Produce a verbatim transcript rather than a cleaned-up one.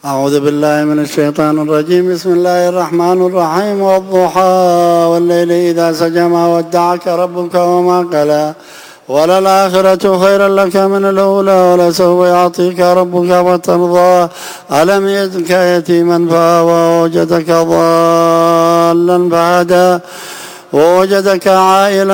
أعوذ بالله من الشيطان الرجيم. بسم الله الرحمن الرحيم. والضحى والليل إذا سجى ما ودعك ربك وما قلى وللآخرة خير لك من الأولى ولسوف يعطيك ربك فترضى ألم يجدك يتيما فآوى ووجدك ضالا فهدى ووجدك عائلا